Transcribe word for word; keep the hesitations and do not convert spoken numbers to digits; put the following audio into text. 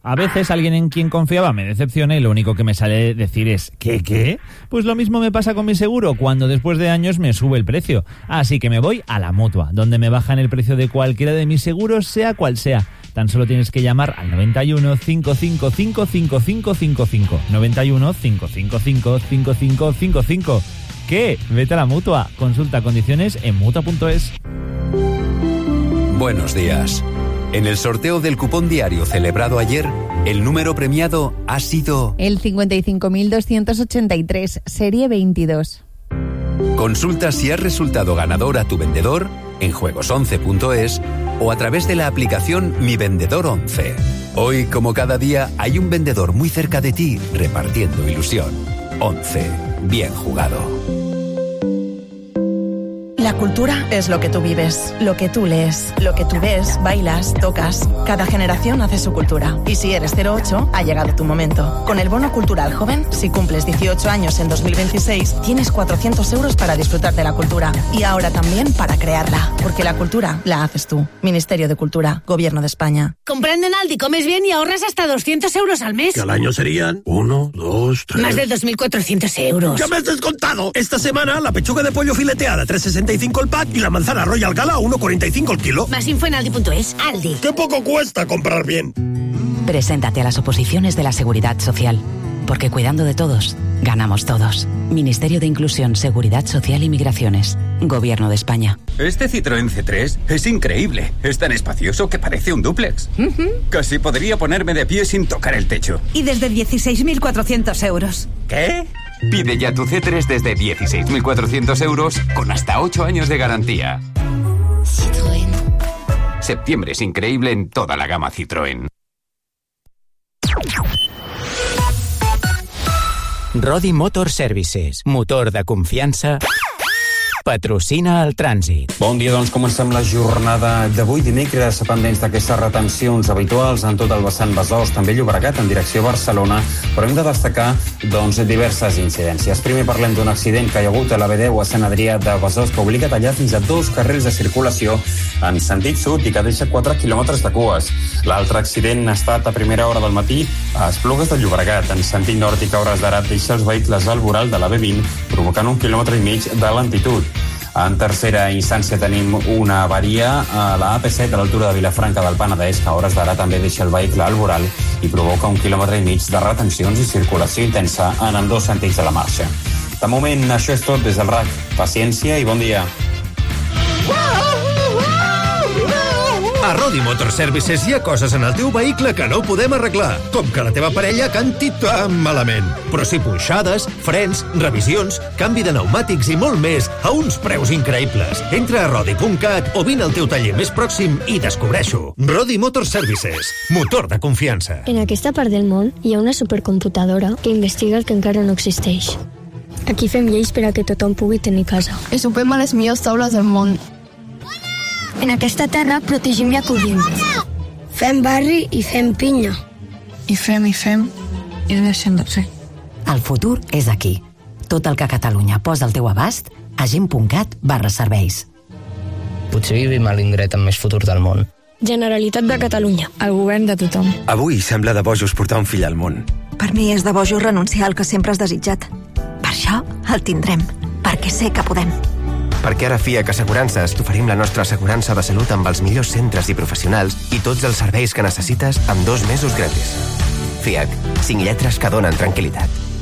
A veces alguien en quien confiaba me decepciona y lo único que me sale decir es ¿qué, qué? Pues lo mismo me pasa con mi seguro cuando después de años me sube el precio. Así que me voy a la Mutua, donde me bajan el precio de cualquiera de mis seguros, sea cual sea. Tan solo tienes que llamar al noventa y uno, cinco cinco cinco, cinco cinco cinco cinco. noventa y uno, cinco cinco cinco, cinco cinco cinco cinco. ¿Qué? Vete a la Mutua. Consulta condiciones en mutua punto es. Buenos días. En el sorteo del cupón diario celebrado ayer, el número premiado ha sido el cincuenta y cinco mil doscientos ochenta y tres, serie veintidós. Consulta si has resultado ganador a tu vendedor en juegos once punto es o a través de la aplicación Mi Vendedor once. Hoy, como cada día, hay un vendedor muy cerca de ti repartiendo ilusión. once. Bien jugado. La cultura es lo que tú vives, lo que tú lees, lo que tú ves, bailas, tocas. Cada generación hace su cultura. Y si eres cero ocho, ha llegado tu momento. Con el Bono Cultural Joven, si cumples dieciocho años en dos mil veintiséis, tienes cuatrocientos euros para disfrutar de la cultura. Y ahora también para crearla. Porque la cultura la haces tú. Ministerio de Cultura, Gobierno de España. Comprando en Aldi comes bien y ahorras hasta doscientos euros al mes. Que al año serían uno, dos, tres... Más de dos mil cuatrocientos euros. ¡Ya me has descontado! Esta semana la pechuga de pollo fileteada tres sesenta y cinco el pack y la manzana Royal Gala a uno cuarenta y cinco el kilo. Más info en aldi punto es. Aldi. ¡Qué poco cuesta comprar bien! Preséntate a las oposiciones de la Seguridad Social. Porque cuidando de todos, ganamos todos. Ministerio de Inclusión, Seguridad Social y Migraciones. Gobierno de España. Este Citroën C tres es increíble. Es tan espacioso que parece un dúplex. Uh-huh. Casi podría ponerme de pie sin tocar el techo. Y desde dieciséis mil cuatrocientos euros. ¿Qué? Pide ya tu C tres desde dieciséis mil cuatrocientos euros con hasta ocho años de garantía. Citroën. Septiembre es increíble en toda la gama Citroën. Rodi Motor Services, motor de confiança, patrocina el trànsit. Bon dia, doncs comencem la jornada d'avui dimecres pendents d'aquestes retencions habituals en tot el vessant Besòs, també Llobregat en direcció a Barcelona, però hem de destacar doncs diverses incidències. Primer parlem d'un accident que hi ha hagut a la B deu a Sant Adrià de Besòs que obliga a tallar fins a dos carrils de circulació en sentit sud i que deixa quatre quilòmetres de cues. L'altre accident ha estat a primera hora del matí a Esplugues de Llobregat en sentit nord i que a hores d'ara deixa els vehicles al voral de la B vint provocant un quilòmetre i mig de lentitud. En tercera instància tenim una avaria a la A P set a l'altura de Vilafranca del Penedès que a hores d'ara també deixa el vehicle al voral i provoca un quilòmetre i mig de retencions i circulació intensa en ambdós sentits de la marxa. De moment, això és tot des del R A C. Paciència i bon dia. A Rodi Motor Services hi ha coses en el teu vehicle que no podem arreglar, com que la teva parella canti tan malament. Però sí punxades, frens, revisions, canvi de pneumàtics i molt més a uns preus increïbles. Entra a rodi punt cat o vine al teu taller més pròxim i descobreix-ho. Rodi Motor Services, motor de confiança. En aquesta part del món hi ha una supercomputadora que investiga el que encara no existeix. Aquí fem lleis per a que tothom pugui tenir casa. I sopem a les millors taules del món. En aquesta terra protegim i acollim. Fem barri i fem pinya. I fem i fem i deixem de fer. El futur és aquí. Tot el que Catalunya posa al teu abast a gent punt cat barra serveis. Potser vivim a l'indret amb més futur del món. Generalitat de Catalunya. El govern de tothom. Avui sembla de bojos portar un fill al món. Per mi és de bojos renunciar al que sempre has desitjat. Per això el tindrem, perquè sé que podem. Perquè ara FIAC Assegurances t'oferim la nostra assegurança de salut amb els millors centres i professionals i tots els serveis que necessites amb dos mesos gratis. FIAC, cinc lletres que donen tranquil·litat.